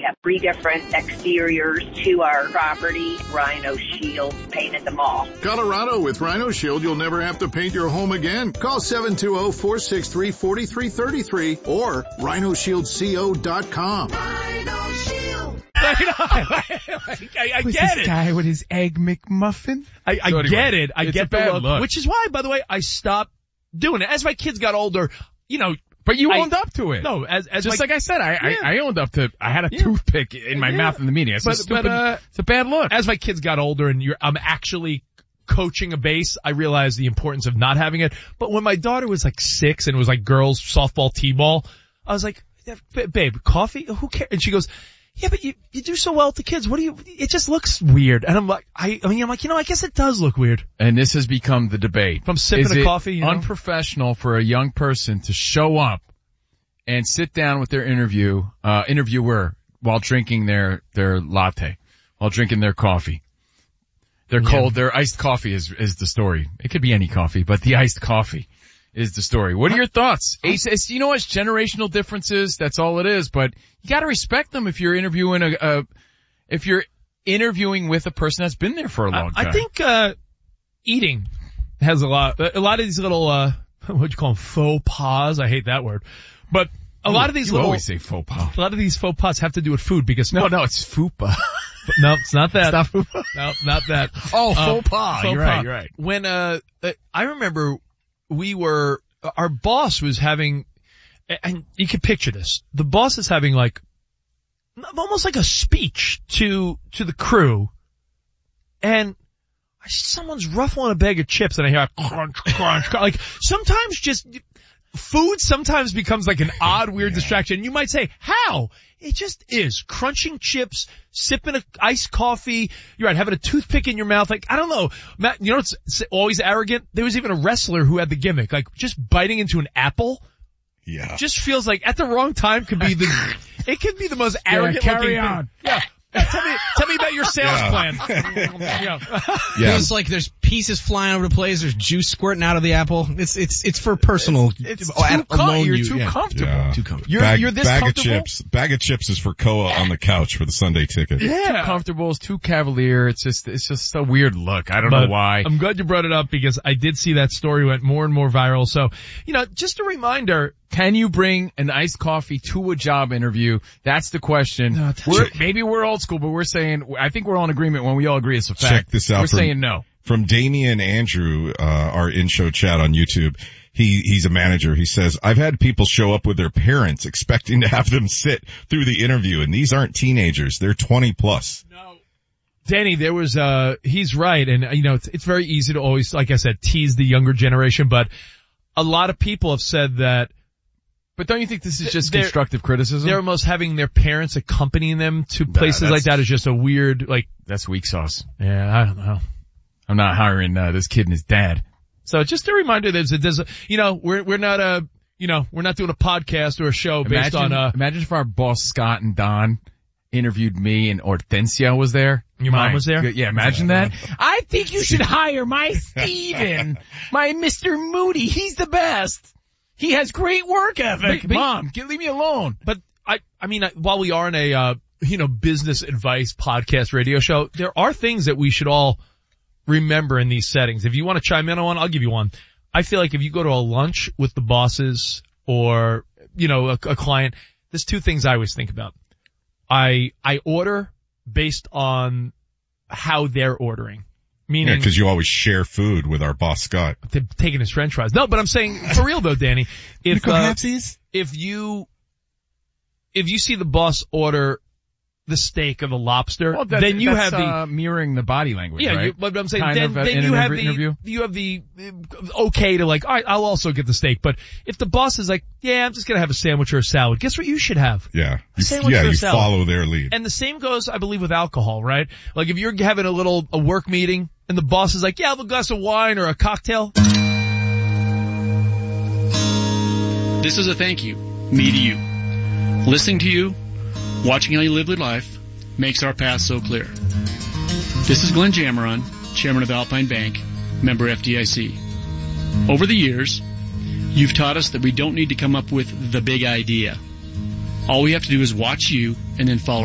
have 3 different exteriors to our property. Rhino Shield painted them all. Colorado, with Rhino Shield, you'll never have to paint your home again. Call 720-463-4333 or rhinoshieldco.com. Rhino Shield. I get it. Guy with his egg McMuffin. I get it. I get the look. which is why, by the way, I stopped doing it. As my kids got older, but you owned up to it. No, as just like I said, I owned up to. I had a toothpick in my mouth in the meeting. It's it's a bad look. As my kids got older and I'm actually coaching a base, I realized the importance of not having it. But when my daughter was like 6 and it was like girls softball, t-ball, I was like, babe, coffee? Who cares? And she goes, yeah, but you do so well with the kids. It just looks weird. And I'm like, I guess it does look weird. And this has become the debate. If I'm sipping a coffee, unprofessional for a young person to show up and sit down with their interviewer while drinking their latte, while drinking their coffee. Their iced coffee is the story. It could be any coffee, but the iced coffee is the story. What are your thoughts? It's generational differences. That's all it is. But you got to respect them if you're interviewing with a person that's been there for a long time. I think eating has a lot of these little what you call them, faux pas. I hate that word, but a lot of these you always say faux pas. A lot of these faux pas have to do with food because no, it's fupa. No, it's not that. It's not fupa. No, not that. Oh, faux pas. You're right. When I remember. Our boss was having, and you can picture this, the boss is having like, almost like a speech to the crew, and someone's ruffling a bag of chips and I hear a crunch, crunch, crunch. Like, sometimes just, food sometimes becomes like an odd, weird distraction. You might say, how? It just is. Crunching chips, sipping a iced coffee, you're right, having a toothpick in your mouth. Like, I don't know. Matt, it's always arrogant? There was even a wrestler who had the gimmick. Like, just biting into an apple. Yeah. Just feels like at the wrong time could be it could be the most arrogant carry on. Thing. Yeah. Tell me about your sales plan. It's like there's pieces flying over the place. There's juice squirting out of the apple. It's for personal. You're too comfortable. Yeah. Too comfortable. You're this bag comfortable? Bag of chips is for Koa on the couch for the Sunday ticket. Yeah. Too comfortable. It's too cavalier. It's just a weird look. I don't know why. I'm glad you brought it up because I did see that story went more and more viral. So, just a reminder. Can you bring an iced coffee to a job interview? That's the question. No, maybe we're old school, but I think we're all in agreement when we all agree it's a fact. Check this out. We're saying no. From Damian Andrew, our in-show chat on YouTube. He's a manager. He says, I've had people show up with their parents expecting to have them sit through the interview, and these aren't teenagers. They're 20 plus. No. Danny, there was, he's right. And, it's very easy to always, like I said, tease the younger generation, but a lot of people have said that. But don't you think this is just constructive criticism? They're almost having their parents accompanying them to places like that is just a weird, that's weak sauce. Yeah, I don't know. I'm not hiring, this kid and his dad. So just a reminder, we're not we're not doing a podcast or a show based on, imagine if our boss Scott and Don interviewed me and Hortensia was there. Your mom was there? Yeah, imagine that. I think you should hire my Steven, my Mr. Moody. He's the best. He has great work ethic. Mom, leave me alone. But while we are in a, business advice podcast radio show, there are things that we should all remember in these settings. If you want to chime in on one, I'll give you one. I feel like if you go to a lunch with the bosses or, a client, there's 2 things I always think about. I order based on how they're ordering. Meaning, because you always share food with our boss Scott. Taking his French fries. No, but I'm saying for real though, Danny. If you see the boss order the steak of a lobster, then you have the mirroring the body language. Yeah, right? But I'm saying then you have the okay to all right, I'll also get the steak. But if the boss is like, yeah, I'm just gonna have a sandwich or a salad, guess what you should have? Yeah, you follow their lead. And the same goes, I believe, with alcohol, right? Like if you're having a work meeting and the boss is like, yeah, I'll have a glass of wine or a cocktail. This is a thank you, me to you. Listening to you, watching how you live your life, makes our path so clear. This is Glenn Jammeron, Chairman of Alpine Bank, member FDIC. Over the years, you've taught us that we don't need to come up with the big idea. All we have to do is watch you and then follow